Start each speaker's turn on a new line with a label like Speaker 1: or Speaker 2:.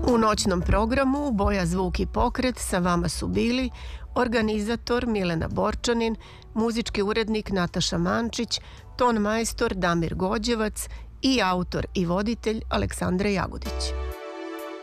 Speaker 1: U noćnom programu Boja, zvuk i pokret sa vama su bili organizator Milena Borčanin, muzički urednik Nataša Mančić, ton majstor Damir Gođevac i autor i voditelj Aleksandra Jagodić.